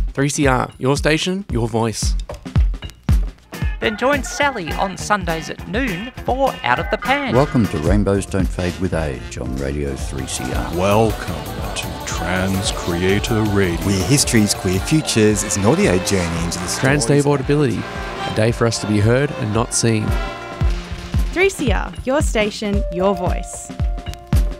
3CR, your station, your voice. Then join Sally on Sundays at noon for Out of the Pan. Welcome to Rainbows Don't Fade with Age on Radio 3CR. Welcome to Trans Creator Radio. Queer histories, queer futures. It's an audio journey into the stories. Trans Day of Audibility, a day for us to be heard and not seen. 3CR, your station, your voice.